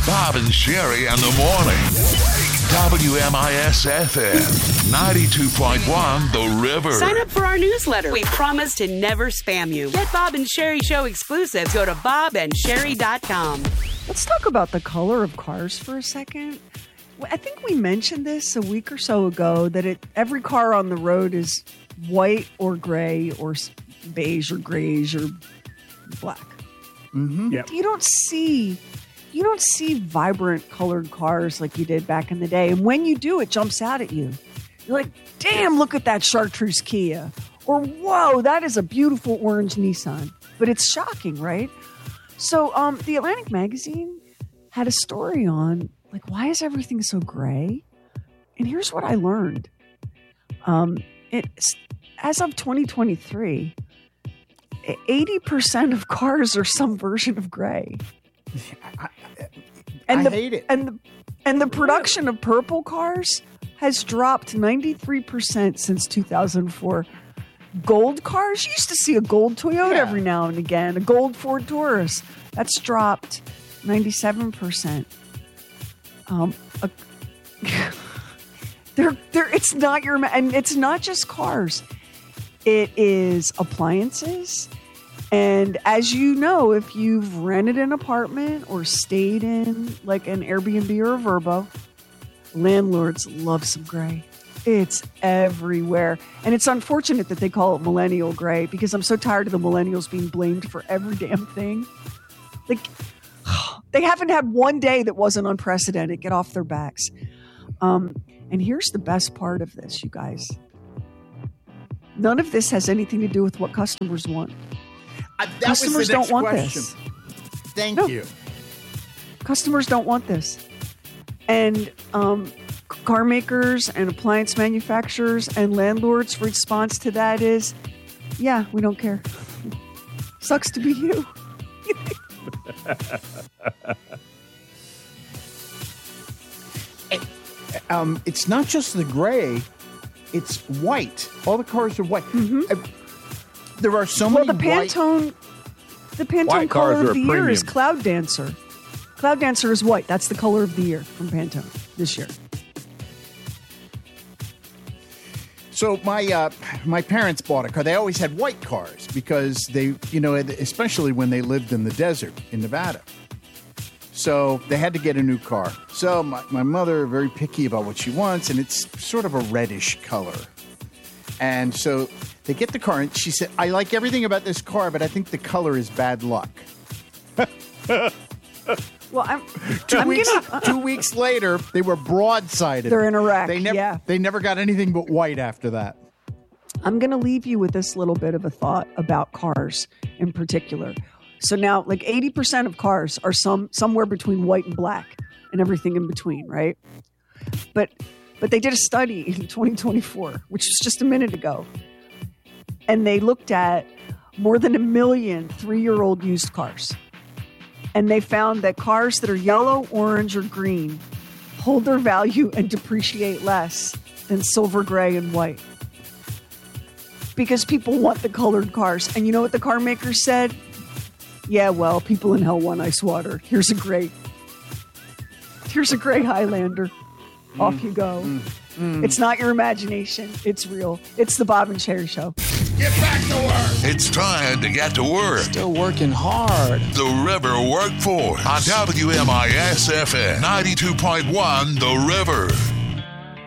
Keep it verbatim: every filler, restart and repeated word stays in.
Bob and Sherry in the morning. W M I S F M ninety-two point one The River. Sign up for our newsletter. We promise to never spam you. Get Bob and Sherry Show exclusives. Go to bob and sherry dot com. Let's talk about the color of cars for a second. I think we mentioned this a week or so ago that it, every car on the road is white or gray or beige or grayish or black. Mm-hmm. Yep. You don't see you don't see vibrant colored cars like you did back in the day. And when you do, it jumps out at you. You're like, damn, look at that chartreuse Kia. Or, whoa, that is a beautiful orange Nissan. But it's shocking, right? So um, the Atlantic Magazine had a story on, like, why is everything so gray? And here's what I learned. Um, it's, as of twenty twenty-three, eighty percent of cars are some version of gray. I, and I the, hate it. And the, and the production of purple cars has dropped ninety-three percent since two thousand four. Gold cars, you used to see a gold Toyota yeah. every now and again, a gold Ford Taurus. That's dropped ninety-seven percent. Um, a, they're, they're, it's not your, and it's not just cars. It is appliances. And as you know, if you've rented an apartment or stayed in like an Airbnb or a Vrbo, landlords love some gray. It's everywhere. And it's unfortunate that they call it millennial gray because I'm so tired of the millennials being blamed for every damn thing. Like, they haven't had one day that wasn't unprecedented. Get off their backs. Um, and here's the best part of this, you guys. None of this has anything to do with what customers want. Uh, that Customers was the don't next want question. this. Thank No. you. Customers don't want this. And um, car makers and appliance manufacturers and landlords' response to that is, yeah, we don't care. Sucks to be you. um, it's not just the gray, it's white. All the cars are white. Mm-hmm. Uh, there are so well, many the Pantone, white... the Pantone White color cars of are the year premium. is Cloud Dancer. Cloud Dancer is white. That's the color of the year from Pantone this year. So my uh, my parents bought a car. They always had white cars because they, you know, especially when they lived in the desert in Nevada. So they had to get a new car. So my, my mother, very picky about what she wants, and it's sort of a reddish color. And so they get the car, and she said, I like everything about this car, but I think the color is bad luck. Well, I'm, 2 I'm weeks gonna, uh, two weeks later, they were broadsided. They're in Iraq, They never, yeah. They never got anything but white after that. I'm going to leave you with this little bit of a thought about cars in particular. So now, like eighty percent of cars are some somewhere between white and black and everything in between, right? But but they did a study in twenty twenty-four, which was just a minute ago. And they looked at more than a million three-year-old used cars. And they found that cars that are yellow, orange, or green hold their value and depreciate less than silver, gray, and white. Because people want the colored cars. And you know what the car makers said? Yeah, well, people in hell want ice water. Here's a gray. Here's a gray Highlander. Mm, Off you go. Mm, mm. It's not your imagination. It's real. It's the Bob and Sherry Show. Get back to work. It's time to get to work. Still working hard. The River Workforce on W M I S F M ninety-two point one The River.